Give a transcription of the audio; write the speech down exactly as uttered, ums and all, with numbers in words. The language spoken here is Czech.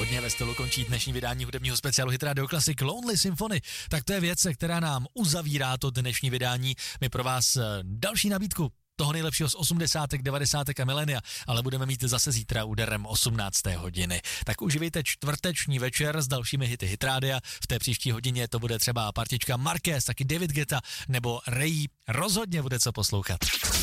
hodně ve stylu končí dnešní vydání hudebního speciálu Hit Radio Classic Lonely Symphony. Tak to je věc, která nám uzavírá to dnešní vydání. My pro vás další nabídku toho nejlepšího z osmdesátek, devadesátek a milénia, ale budeme mít zase zítra úderem osmnácté hodiny. Tak uživejte čtvrteční večer s dalšími hity Hit Rádia. V té příští hodině to bude třeba partička Marquez, taky David Guetta nebo Ray. Rozhodně bude co poslouchat.